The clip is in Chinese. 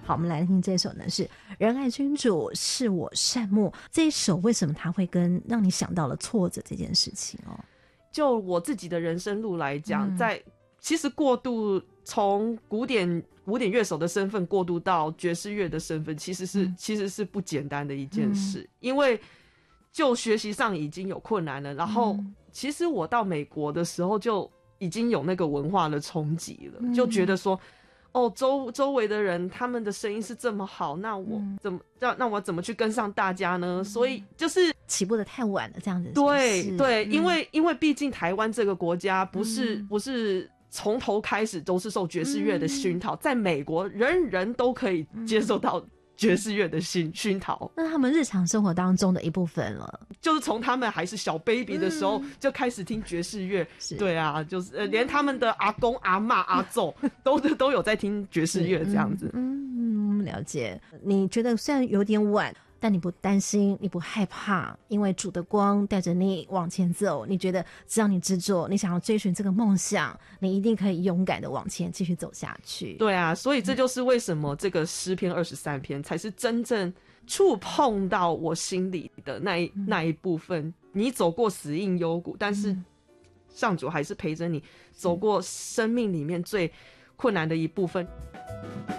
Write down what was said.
好，我们来听这首呢是仁爱君主是我善莫，这一首为什么它会让你想到了挫折这件事情哦？ 就我自己的人生路来讲，其实过渡从古典乐手的身份过渡到爵士乐的身份，其实是不简单的一件事，因为就学习上已经有困难了，然后其实我到美国的时候就已经有那个文化的冲击了，就觉得说周围的人他们的声音是这么好，那我怎么去跟上大家呢？所以就是起步的太晚了，这样子。 对，因为毕竟台湾这个国家不是从头开始都是受爵士乐的熏陶，在美国人人都可以接受到爵士乐的熏陶， 那他们日常生活当中的一部分了， 就是从他们还是小 baby 的时候就开始听爵士乐，对啊，就是连他们的阿公阿嬷阿祖都有在听爵士乐这样子。 了解。你觉得虽然有点晚，但你不担心，你不害怕，因为主的光带着你往前走。你觉得只要你执着，你想要追寻这个梦想，你一定可以勇敢的往前继续走下去。 对啊，所以这就是为什么这个诗篇23篇才是真正触碰到我心里的那一部分。你走过死荫幽谷，但是上主还是陪着你走过生命里面最困难的一部分。